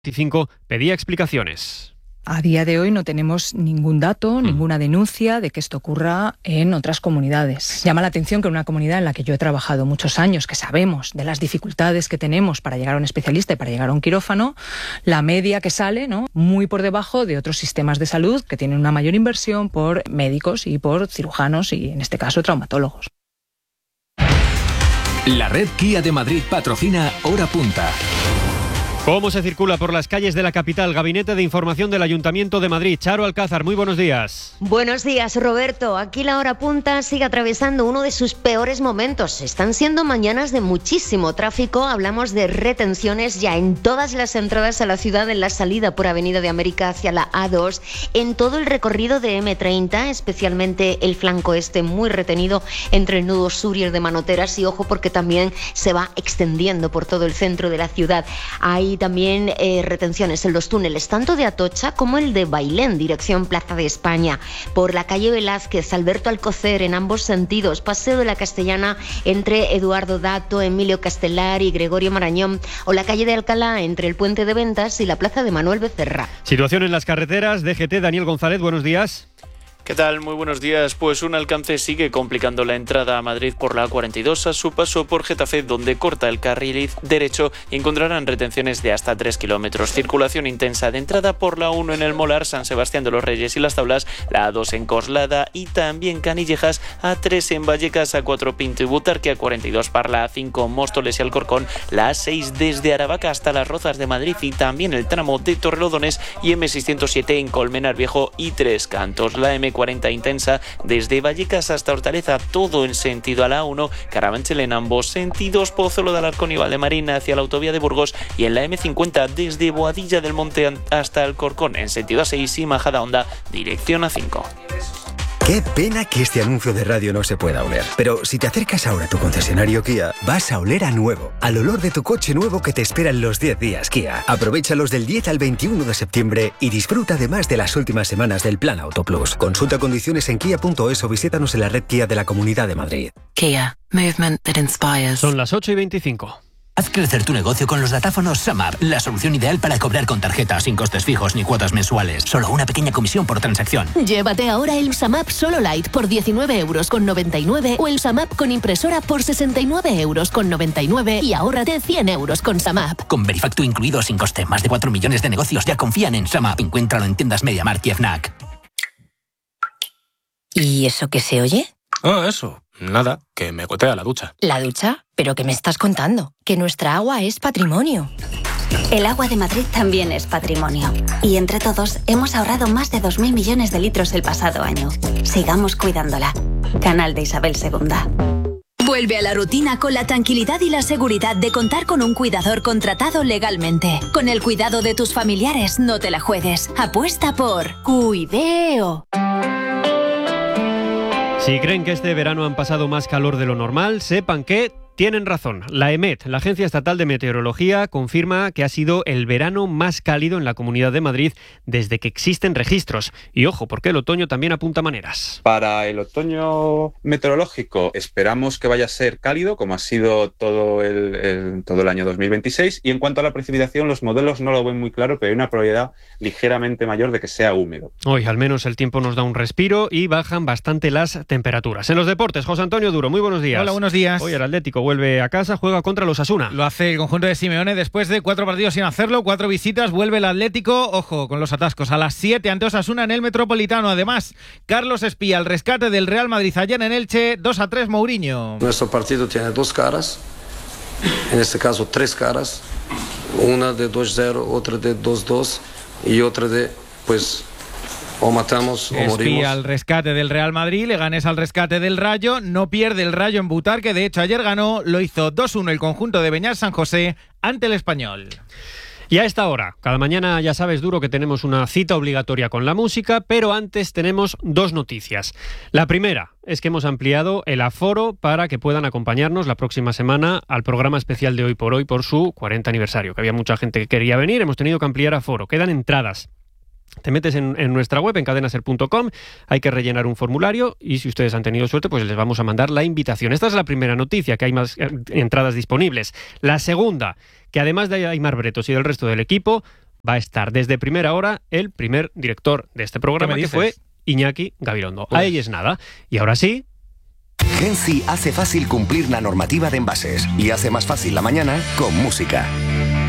25 pedía explicaciones. A día de hoy no tenemos ningún dato, ninguna denuncia de que esto ocurra en otras comunidades. Llama la atención que en una comunidad en la que yo he trabajado muchos años, que sabemos de las dificultades que tenemos para llegar a un especialista y para llegar a un quirófano, la media que sale, ¿no?, muy por debajo de otros sistemas de salud que tienen una mayor inversión por médicos y por cirujanos y, en este caso, traumatólogos. La red Kia de Madrid patrocina Hora Punta. ¿Cómo se circula por las calles de la capital? Gabinete de Información del Ayuntamiento de Madrid. Charo Alcázar, muy buenos días. Buenos días, Roberto. Aquí la hora punta sigue atravesando uno de sus peores momentos. Están siendo mañanas de muchísimo tráfico. Hablamos de retenciones ya en todas las entradas a la ciudad, en la salida por Avenida de América hacia la A2, en todo el recorrido de M30, especialmente el flanco este muy retenido entre el nudo sur y el de Manoteras. Y ojo, porque también se va extendiendo por todo el centro de la ciudad. Hay también retenciones en los túneles, tanto de Atocha como el de Bailén, dirección Plaza de España, por la calle Velázquez, Alberto Alcocer, en ambos sentidos, Paseo de la Castellana entre Eduardo Dato, Emilio Castelar y Gregorio Marañón, o la calle de Alcalá entre el Puente de Ventas y la Plaza de Manuel Becerra. Situación en las carreteras, DGT, Daniel González, buenos días. ¿Qué tal? Muy buenos días. Pues un alcance sigue complicando la entrada a Madrid por la A42 a su paso por Getafe, donde corta el carril derecho y encontrarán retenciones de hasta 3 kilómetros. Circulación intensa de entrada por la 1 en el Molar, San Sebastián de los Reyes y Las Tablas, la A2 en Coslada y también Canillejas, A3 en Vallecas, A4 Pinto y Butarque, A42 Parla, A5 Móstoles y Alcorcón, la A6 desde Aravaca hasta Las Rozas de Madrid y también el tramo de Torrelodones y M607 en Colmenar Viejo y Tres Cantos. La M40 intensa desde Vallecas hasta Hortaleza, todo en sentido a la A1, Carabanchel en ambos sentidos, Pozuelo de Alarcón y Valdemarina hacia la autovía de Burgos y en la M50 desde Boadilla del Monte hasta Alcorcón en sentido A6 y Majadahonda dirección A5. Qué pena que este anuncio de radio no se pueda oler. Pero si te acercas ahora a tu concesionario Kia, vas a oler a nuevo, al olor de tu coche nuevo que te espera en los 10 días Kia. Aprovéchalos del 10 al 21 de septiembre y disfruta además de las últimas semanas del Plan Auto Plus. Consulta condiciones en kia.es o visítanos en la red Kia de la Comunidad de Madrid. Kia, movement that inspires. Son las 8:25. Haz crecer tu negocio con los datáfonos SumUp, la solución ideal para cobrar con tarjeta, sin costes fijos ni cuotas mensuales. Solo una pequeña comisión por transacción. Llévate ahora el SumUp Solo Lite por 19,99 € o el SumUp con impresora por 69,99 € y ahórrate 100 € con SumUp. Con Verifactu incluido sin coste, más de 4 millones de negocios ya confían en SumUp. Encuéntralo en tiendas MediaMarkt y Fnac. ¿Y eso qué se oye? Ah, eso. Nada, que me gotea la ducha. ¿La ducha? ¿Pero qué me estás contando? Que nuestra agua es patrimonio. El agua de Madrid también es patrimonio. Y entre todos hemos ahorrado más de 2.000 millones de litros el pasado año. Sigamos cuidándola. Canal de Isabel II. Vuelve a la rutina con la tranquilidad y la seguridad de contar con un cuidador contratado legalmente. Con el cuidado de tus familiares, no te la juegues. Apuesta por Cuideo. Si creen que este verano han pasado más calor de lo normal, sepan que tienen razón. La EMET, la Agencia Estatal de Meteorología, confirma que ha sido el verano más cálido en la Comunidad de Madrid desde que existen registros. Y ojo, porque el otoño también apunta maneras. Para el otoño meteorológico esperamos que vaya a ser cálido, como ha sido todo el año 2026. Y en cuanto a la precipitación, los modelos no lo ven muy claro, pero hay una probabilidad ligeramente mayor de que sea húmedo. Hoy al menos el tiempo nos da un respiro y bajan bastante las temperaturas. En los deportes, José Antonio Duro, muy buenos días. Hola, buenos días. Hoy el Atlético vuelve a casa, juega contra los Osasuna. Lo hace el conjunto de Simeone después de 4 partidos sin hacerlo, 4 visitas, vuelve el Atlético, ojo con los atascos, a las 7 ante Osasuna en el Metropolitano. Además, Carlos espía el rescate del Real Madrid ayer en Elche, 2-3 Mourinho. Nuestro partido tiene 2 caras, en este caso 3 caras, una de 2-0, otra de 2-2 y otra de, pues, o matamos o morimos. Espía al rescate del Real Madrid, Leganés al rescate del Rayo, no pierde el Rayo en Butarque, de hecho ayer ganó, lo hizo 2-1 el conjunto de Beñat San José ante el Español. Y a esta hora, cada mañana ya sabes, Duro, que tenemos una cita obligatoria con la música, pero antes tenemos 2 noticias. La primera es que hemos ampliado el aforo para que puedan acompañarnos la próxima semana al programa especial de Hoy por Hoy por su 40 aniversario, que había mucha gente que quería venir, hemos tenido que ampliar aforo, quedan entradas. Te metes en nuestra web, en cadenaser.com, hay que rellenar un formulario y si ustedes han tenido suerte, pues les vamos a mandar la invitación. Esta es la primera noticia, que hay más entradas disponibles. La segunda, que además de Aimar Bretos y del resto del equipo, va a estar desde primera hora el primer director de este programa, que fue Iñaki Gabilondo. Pues. Ahí es nada. Y ahora sí... Gensi hace fácil cumplir la normativa de envases y hace más fácil la mañana con música.